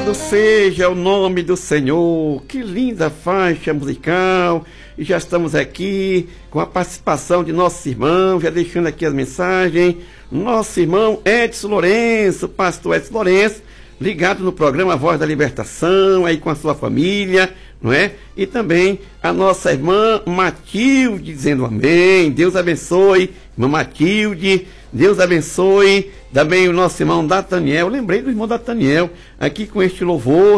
Louvado seja o nome do Senhor. Que linda faixa musical. E já estamos aqui com a participação de nossos irmãos, já deixando aqui as mensagens. Nosso irmão Edson Lourenço, pastor Edson Lourenço, ligado no programa Voz da Libertação, aí com a sua família, não é? E também a nossa irmã Matilde dizendo amém. Deus abençoe, irmã Matilde. Deus abençoe também o nosso irmão Dataniel. Lembrei do irmão Dataniel aqui com este louvor.